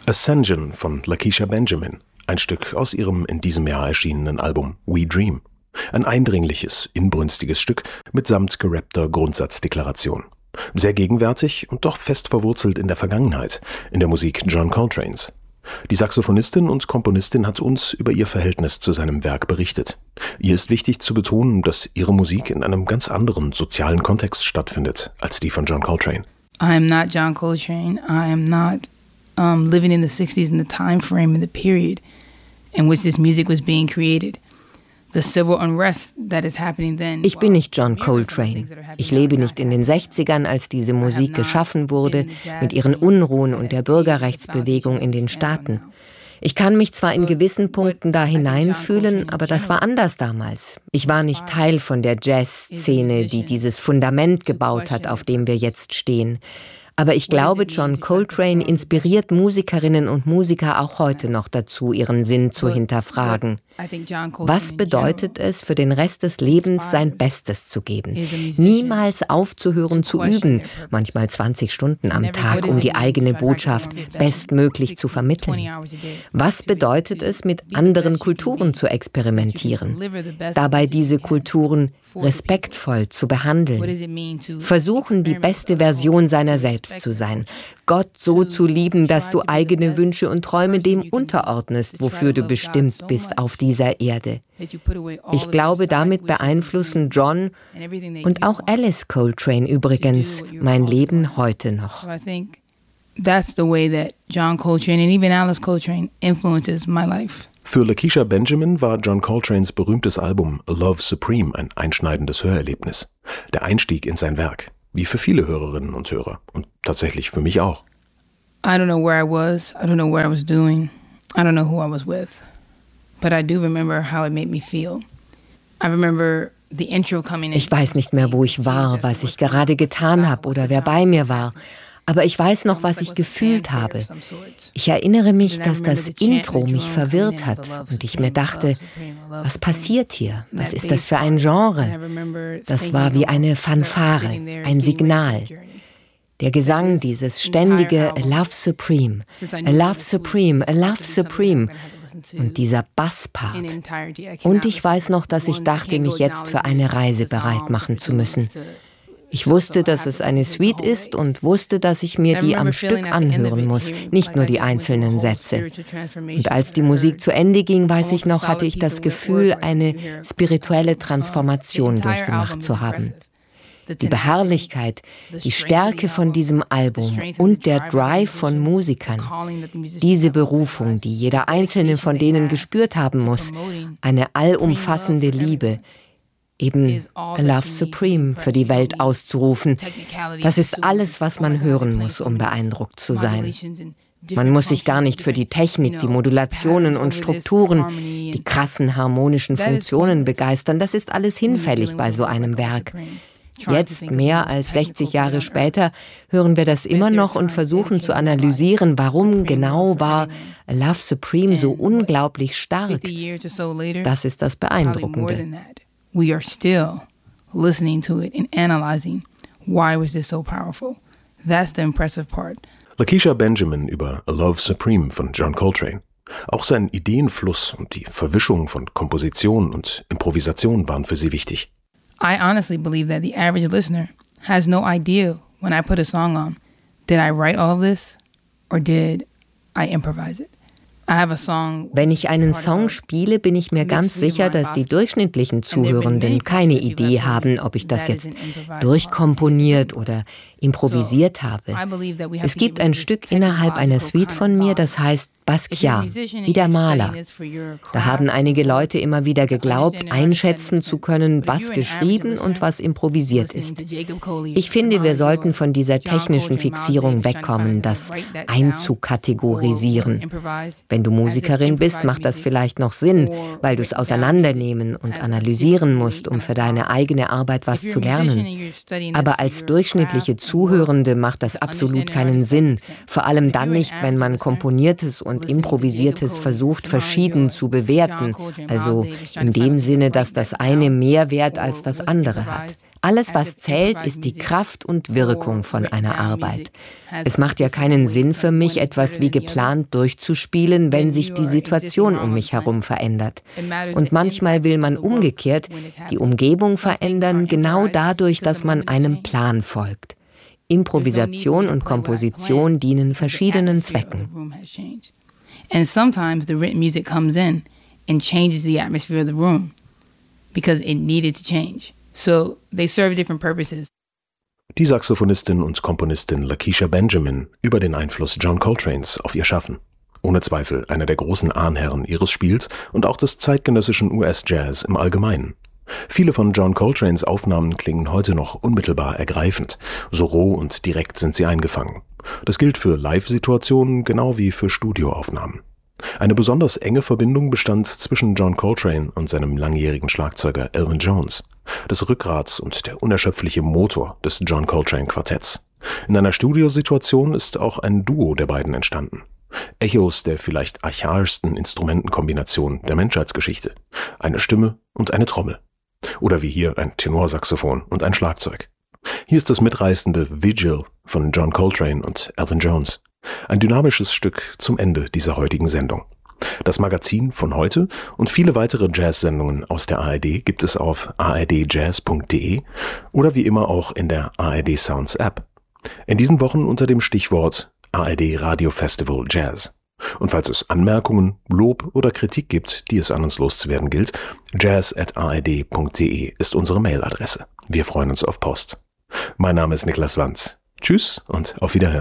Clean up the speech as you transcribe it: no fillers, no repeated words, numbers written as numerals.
Ascension von Lakecia Benjamin, ein Stück aus ihrem in diesem Jahr erschienenen Album We Dream. Ein eindringliches, inbrünstiges Stück mitsamt gerappter Grundsatzdeklaration. Sehr gegenwärtig und doch fest verwurzelt in der Vergangenheit, in der Musik John Coltranes. Die Saxophonistin und Komponistin hat uns über ihr Verhältnis zu seinem Werk berichtet. Ihr ist wichtig zu betonen, dass ihre Musik in einem ganz anderen sozialen Kontext stattfindet als die von John Coltrane. I am not John Coltrane. I am not living in the 60s in the time frame, in the period in which this music was being created. The civil unrest that is happening then. Ich bin nicht John Coltrane. Ich lebe nicht in den 60ern, als diese Musik geschaffen wurde, mit ihren Unruhen und der Bürgerrechtsbewegung in den Staaten. Ich kann mich zwar in gewissen Punkten da hineinfühlen, aber das war anders damals. Ich war nicht Teil von der Jazzszene, die dieses Fundament gebaut hat, auf dem wir jetzt stehen. Aber ich glaube, John Coltrane inspiriert Musikerinnen und Musiker auch heute noch dazu, ihren Sinn zu hinterfragen. Was bedeutet es, für den Rest des Lebens sein Bestes zu geben? Niemals aufzuhören zu üben, manchmal 20 Stunden am Tag, um die eigene Botschaft bestmöglich zu vermitteln. Was bedeutet es, mit anderen Kulturen zu experimentieren? Dabei diese Kulturen respektvoll zu behandeln. Versuchen, die beste Version seiner selbst zu sein. Gott so zu lieben, dass du eigene Wünsche und Träume dem unterordnest, wofür du bestimmt bist auf dieser Erde. Ich glaube, damit beeinflussen John und auch Alice Coltrane übrigens mein Leben heute noch. That's the way that John Coltrane and even Alice Coltrane influences my life. Für Lakecia Benjamin war John Coltranes berühmtes Album A Love Supreme ein einschneidendes Hörerlebnis. Der Einstieg in sein Werk, wie für viele Hörerinnen und Hörer und tatsächlich für mich auch. I don't know where I was, I don't know what I was doing, I don't know who I was with, but I do remember how it made me feel. I remember the intro coming in. Ich weiß nicht mehr, wo ich war, was ich gerade getan habe oder wer bei mir war. Aber ich weiß noch, was ich gefühlt habe. Ich erinnere mich, dass das Intro mich verwirrt hat und ich mir dachte, was passiert hier? Was ist das für ein Genre? Das war wie eine Fanfare, ein Signal. Der Gesang, dieses ständige A Love Supreme, A Love Supreme, A Love Supreme und dieser Basspart. Und ich weiß noch, dass ich dachte, mich jetzt für eine Reise bereit machen zu müssen. Ich wusste, dass es eine Suite ist und wusste, dass ich mir die am Stück anhören muss, nicht nur die einzelnen Sätze. Und als die Musik zu Ende ging, weiß ich noch, hatte ich das Gefühl, eine spirituelle Transformation durchgemacht zu haben. Die Beharrlichkeit, die Stärke von diesem Album und der Drive von Musikern, diese Berufung, die jeder einzelne von denen gespürt haben muss, eine allumfassende Liebe, eben A Love Supreme für die Welt auszurufen. Das ist alles, was man hören muss, um beeindruckt zu sein. Man muss sich gar nicht für die Technik, die Modulationen und Strukturen, die krassen harmonischen Funktionen begeistern. Das ist alles hinfällig bei so einem Werk. Jetzt, mehr als 60 Jahre später, hören wir das immer noch und versuchen zu analysieren, warum genau war A Love Supreme so unglaublich stark. Das ist das Beeindruckende. We are still listening to it and analyzing why was this so powerful. That's the impressive part. Lakecia Benjamin über A Love Supreme von John Coltrane. Auch sein Ideenfluss und die Verwischung von Komposition und Improvisation waren für sie wichtig. I honestly believe that the average listener has no idea when I put a song on, did I write all of this or did I improvise it? Wenn ich einen Song spiele, bin ich mir ganz sicher, dass die durchschnittlichen Zuhörenden keine Idee haben, ob ich das jetzt durchkomponiert oder improvisiert habe. Es gibt ein Stück innerhalb einer Suite von mir, das heißt Basquiat, wie der Maler. Da haben einige Leute immer wieder geglaubt, einschätzen zu können, was geschrieben und was improvisiert ist. Ich finde, wir sollten von dieser technischen Fixierung wegkommen, das einzukategorisieren. Wenn du Musikerin bist, macht das vielleicht noch Sinn, weil du es auseinandernehmen und analysieren musst, um für deine eigene Arbeit was zu lernen. Aber als durchschnittliche Zuhörende macht das absolut keinen Sinn, vor allem dann nicht, wenn man Komponiertes und Improvisiertes versucht, verschieden zu bewerten, also in dem Sinne, dass das eine mehr Wert als das andere hat. Alles, was zählt, ist die Kraft und Wirkung von einer Arbeit. Es macht ja keinen Sinn für mich, etwas wie geplant durchzuspielen, wenn sich die Situation um mich herum verändert. Und manchmal will man umgekehrt die Umgebung verändern, genau dadurch, dass man einem Plan folgt. Improvisation und Komposition dienen verschiedenen Zwecken. And sometimes the written music comes in and changes the atmosphere of the room because it needed to change. So they serve different purposes. Die Saxophonistin und Komponistin Lakecia Benjamin über den Einfluss John Coltranes auf ihr Schaffen. Ohne Zweifel einer der großen Ahnherren ihres Spiels und auch des zeitgenössischen US-Jazz im Allgemeinen. Viele von John Coltranes Aufnahmen klingen heute noch unmittelbar ergreifend. So roh und direkt sind sie eingefangen. Das gilt für Live-Situationen genau wie für Studioaufnahmen. Eine besonders enge Verbindung bestand zwischen John Coltrane und seinem langjährigen Schlagzeuger Elvin Jones, das Rückgrat und der unerschöpfliche Motor des John Coltrane Quartetts. In einer Studiosituation ist auch ein Duo der beiden entstanden. Echos der vielleicht archaischsten Instrumentenkombination der Menschheitsgeschichte. Eine Stimme und eine Trommel. Oder wie hier ein Tenorsaxophon und ein Schlagzeug. Hier ist das mitreißende Vigil von John Coltrane und Elvin Jones. Ein dynamisches Stück zum Ende dieser heutigen Sendung. Das Magazin von heute und viele weitere Jazz-Sendungen aus der ARD gibt es auf ardjazz.de oder wie immer auch in der ARD Sounds App. In diesen Wochen unter dem Stichwort ARD Radio Festival Jazz. Und falls es Anmerkungen, Lob oder Kritik gibt, die es an uns loszuwerden gilt, jazz@ard.de ist unsere Mailadresse. Wir freuen uns auf Post. Mein Name ist Niklas Wanz. Tschüss und auf Wiederhören.